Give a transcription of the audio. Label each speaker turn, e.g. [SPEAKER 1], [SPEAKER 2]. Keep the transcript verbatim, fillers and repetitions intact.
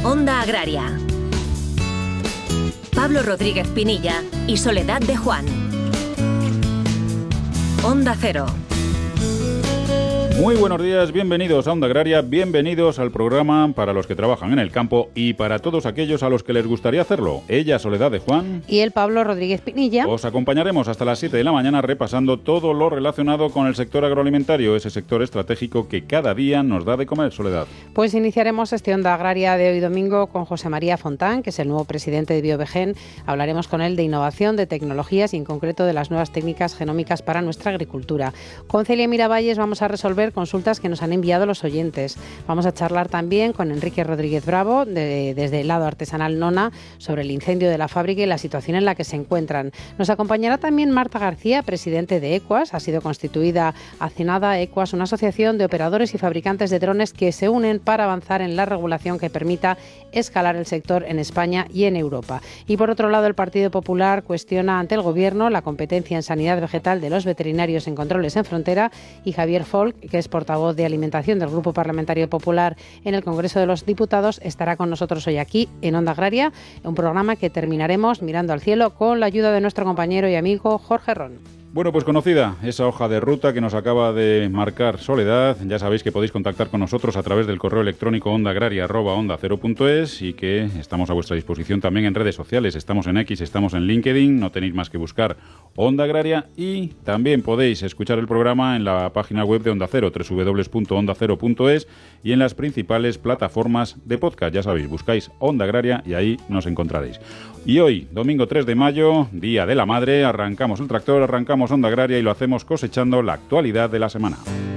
[SPEAKER 1] Onda Agraria. Pablo Rodríguez Pinilla y Soledad de Juan. Onda Cero.
[SPEAKER 2] Muy buenos días, bienvenidos a Onda Agraria, bienvenidos al programa para los que trabajan en el campo y para todos aquellos a los que les gustaría hacerlo. Ella, Soledad de Juan.
[SPEAKER 3] Y el Pablo Rodríguez Pinilla.
[SPEAKER 2] Os acompañaremos hasta las siete de la mañana repasando todo lo relacionado con el sector agroalimentario, ese sector estratégico que cada día nos da de comer, Soledad.
[SPEAKER 3] Pues iniciaremos este Onda Agraria de hoy domingo con José María Fontán, que es el nuevo presidente de Biovegen. Hablaremos con él de innovación, de tecnologías y en concreto de las nuevas técnicas genómicas para nuestra agricultura. Con Celia Miravalles vamos a resolver consultas que nos han enviado los oyentes. Vamos a charlar también con Enrique Rodríguez Bravo, de, desde el lado artesanal Nona, sobre el incendio de la fábrica y la situación en la que se encuentran. Nos acompañará también Marta García, presidente de Equas. Ha sido constituida hace nada Equas, una asociación de operadores y fabricantes de drones que se unen para avanzar en la regulación que permita escalar el sector en España y en Europa. Y por otro lado, el Partido Popular cuestiona ante el Gobierno la competencia en sanidad vegetal de los veterinarios en controles en frontera, y Javier Folk, que es portavoz de Alimentación del Grupo Parlamentario Popular en el Congreso de los Diputados, estará con nosotros hoy aquí en Onda Agraria, un programa que terminaremos mirando al cielo con la ayuda de nuestro compañero y amigo Jorge Ron.
[SPEAKER 2] Bueno, pues conocida esa hoja de ruta que nos acaba de marcar Soledad. Ya sabéis que podéis contactar con nosotros a través del correo electrónico ondaagraria arroba onda cero punto es y que estamos a vuestra disposición también en redes sociales. Estamos en X, estamos en LinkedIn, no tenéis más que buscar Onda Agraria, y también podéis escuchar el programa en la página web de Onda Cero, doble u doble u doble u punto onda cero punto es, y en las principales plataformas de podcast. Ya sabéis, buscáis Onda Agraria y ahí nos encontraréis. Y hoy, domingo tres de mayo, Día de la Madre, arrancamos el tractor, arrancamos Onda Agraria y lo hacemos cosechando la actualidad de la semana.